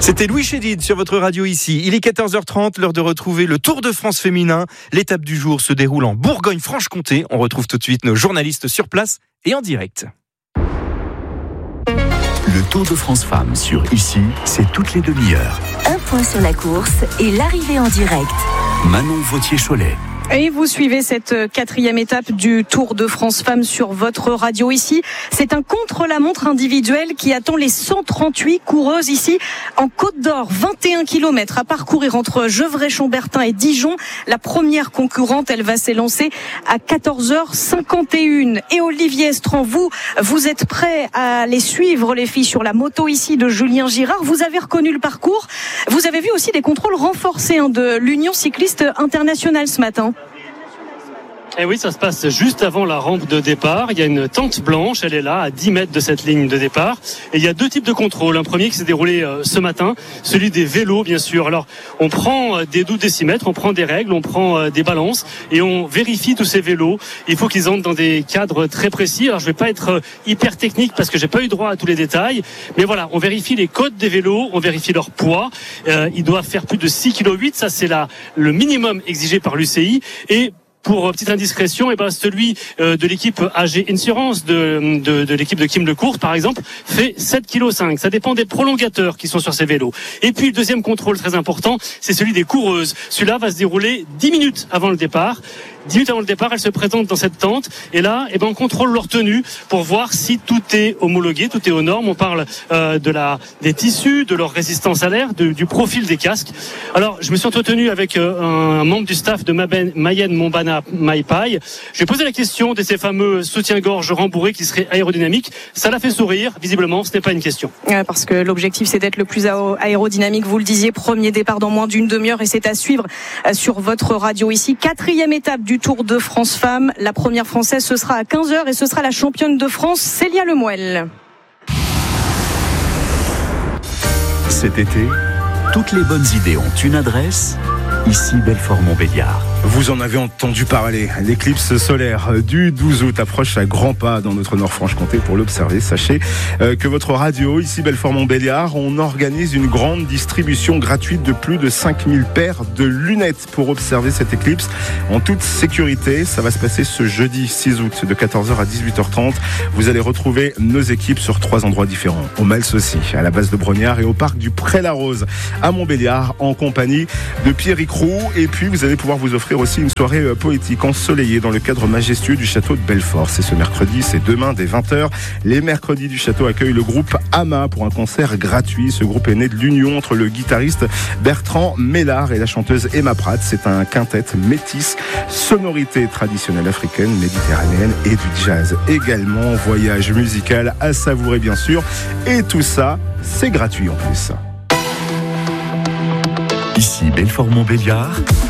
C'était Louis Chédid sur votre radio ici. Il est 14h30, l'heure de retrouver le Tour de France féminin. L'étape du jour se déroule en Bourgogne-Franche-Comté. On retrouve tout de suite nos journalistes sur place et en direct. Le Tour de France Femmes sur Ici, c'est toutes les demi-heures. Un point sur la course et l'arrivée en direct. Manon Vautier-Cholet. Et vous suivez cette 4e étape du Tour de France Femmes sur votre radio ici. C'est un contre-la-montre individuel qui attend les 138 coureuses ici en Côte d'Or. 21 km à parcourir entre Gevrey-Chambertin et Dijon. La première concurrente, elle va s'élancer à 14h51. Et Olivier Estran, vous êtes prêts à les suivre, les filles, sur la moto ici de Julien Girard. Vous avez reconnu le parcours. Vous avez vu aussi des contrôles renforcés de l'Union cycliste internationale ce matin. Et oui, ça se passe juste avant la rampe de départ. Il y a une tente blanche, elle est là, à 10 mètres de cette ligne de départ. Et il y a deux types de contrôles. Un premier qui s'est déroulé ce matin, celui des vélos, bien sûr. Alors, on prend des 12 décimètres, on prend des règles, on prend des balances et on vérifie tous ces vélos. Il faut qu'ils entrent dans des cadres très précis. Alors, je vais pas être hyper technique parce que j'ai pas eu droit à tous les détails. Mais voilà, on vérifie les codes des vélos, on vérifie leur poids. Ils doivent faire plus de 6,8 kg. Ça, c'est le minimum exigé par l'UCI. Et pour petite indiscrétion, celui de l'équipe AG Insurance de l'équipe de Kim Lecourt, par exemple, fait 7,5 kg. Ça dépend des prolongateurs qui sont sur ces vélos. Et puis le deuxième contrôle très important, c'est celui des coureuses. Celui-là va se dérouler 10 minutes avant le départ. 10 minutes avant le départ, elles se présentent dans cette tente et là, on contrôle leur tenue pour voir si tout est homologué, tout est aux normes. On parle des tissus, de leur résistance à l'air, du profil des casques. Alors, je me suis entretenu avec un membre du staff de Mayenne Montbana Maipai. Je lui ai posé la question de ces fameux soutiens-gorge rembourrés qui seraient aérodynamiques. Ça l'a fait sourire. Visiblement, ce n'est pas une question. Parce que l'objectif, c'est d'être le plus aérodynamique. Vous le disiez, premier départ dans moins d'une demi-heure et c'est à suivre sur votre radio ici. 4e étape du Tour de France Femmes. La première française, ce sera à 15h et ce sera la championne de France, Célia Lemuel. Cet été, toutes les bonnes idées ont une adresse. Ici, Belfort-Montbéliard. Vous en avez entendu parler. L'éclipse solaire du 12 août approche à grands pas dans notre Nord-Franche-Comté. Pour l'observer, sachez que votre radio, ici Belfort-Montbéliard, on organise une grande distribution gratuite de plus de 5000 paires de lunettes pour observer cette éclipse en toute sécurité. Ça va se passer ce jeudi 6 août de 14h à 18h30. Vous allez retrouver nos équipes sur 3 endroits différents. Au Mals aussi, à la base de Brognard et au parc du Pré-la-Rose à Montbéliard en compagnie de Pierrick Roux. Et puis vous allez pouvoir vous offrir aussi une soirée poétique ensoleillée dans le cadre majestueux du château de Belfort. C'est ce mercredi, c'est demain dès 20h. Les mercredis du château accueillent le groupe Ama pour un concert gratuit. Ce groupe est né de l'union entre le guitariste Bertrand Mellard et la chanteuse Emma Pratt. C'est un quintet métis, sonorité traditionnelle africaine, méditerranéenne et du jazz également. Voyage musical à savourer bien sûr. Et tout ça, c'est gratuit en plus. Ici Belfort-Montbéliard.